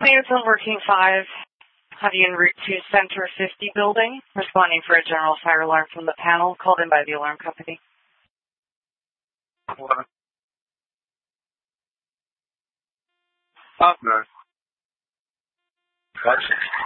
Clearsville Working 5, have you en route to Center 50 building, responding for a general fire alarm from the panel called in by the alarm company. What? Up there. Gotcha.